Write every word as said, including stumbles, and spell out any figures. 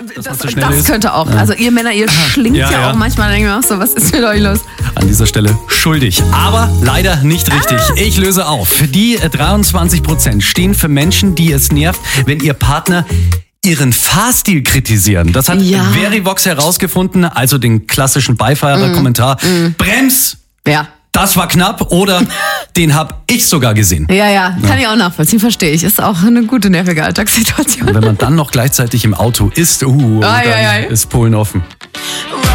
dass das, man zu schnell das ist. könnte auch. Ja. Also ihr Männer, ihr schlingt ja, ja, ja auch manchmal. Denkt mir auch so, was ist mit euch los? An dieser Stelle schuldig, aber leider nicht richtig. Ah. Ich löse auf. Die dreiundzwanzig Prozent stehen für Menschen, die es nervt, wenn ihr Partner ihren Fahrstil kritisieren. Das hat ja. Verivox herausgefunden, also den klassischen Beifahrerkommentar. Mm. Mm. Brems! Ja. Das war knapp oder den hab ich sogar gesehen. Ja, ja, kann ja. ich auch nachvollziehen, verstehe ich. Ist auch eine gute nervige Alltagssituation. Und wenn man dann noch gleichzeitig im Auto ist, uh, ai, dann ai, ai. ist Polen offen.